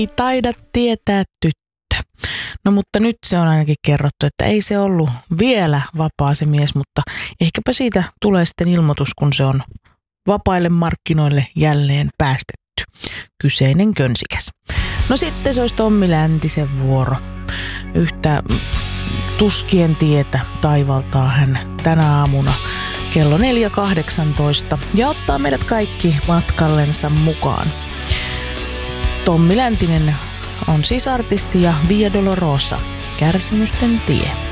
Ei taida tietää tyttö. No mutta nyt se on ainakin kerrottu, että ei se ollut vielä vapaa se mies, mutta ehkäpä siitä tulee sitten ilmoitus, kun se on vapaille markkinoille jälleen päästetty. Kyseinen könsikäs. No sitten se olisi Tommi Läntisen vuoro. Yhtä tuskien tietä taivaltaa hän tänä aamuna kello 4.18 ja ottaa meidät kaikki matkallensa mukaan. Tommi Läntinen on siis artisti ja Via Dolorosa, Kärsimysten tie.